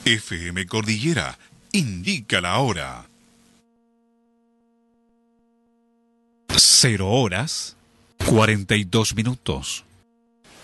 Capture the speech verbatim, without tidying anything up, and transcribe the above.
F M Cordillera indica la hora. Cero horas, cuarenta y dos minutos.